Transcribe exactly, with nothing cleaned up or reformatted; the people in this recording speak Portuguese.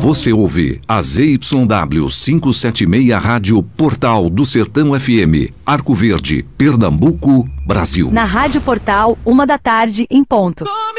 Você ouve a Z Y W quinhentos e setenta e seis Rádio Portal do Sertão F M, Arco Verde, Pernambuco, Brasil. Na Rádio Portal, uma da tarde em ponto.